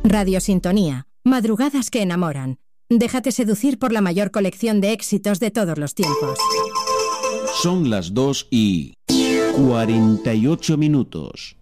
Radio Sintonía. Madrugadas que enamoran. Déjate seducir por la mayor colección de éxitos de todos los tiempos. Son las 2:48.